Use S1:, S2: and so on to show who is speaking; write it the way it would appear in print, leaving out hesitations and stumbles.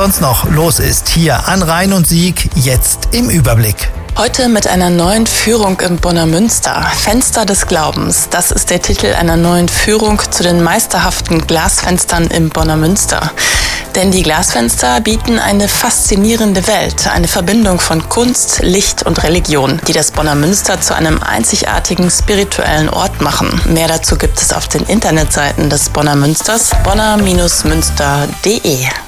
S1: sonst noch los ist hier an Rhein und Sieg, jetzt im Überblick.
S2: Heute mit einer neuen Führung im Bonner Münster. Fenster des Glaubens, das ist der Titel einer neuen Führung zu den meisterhaften Glasfenstern im Bonner Münster. Denn die Glasfenster bieten eine faszinierende Welt, eine Verbindung von Kunst, Licht und Religion, die das Bonner Münster zu einem einzigartigen spirituellen Ort machen. Mehr dazu gibt es auf den Internetseiten des Bonner Münsters, bonner-münster.de.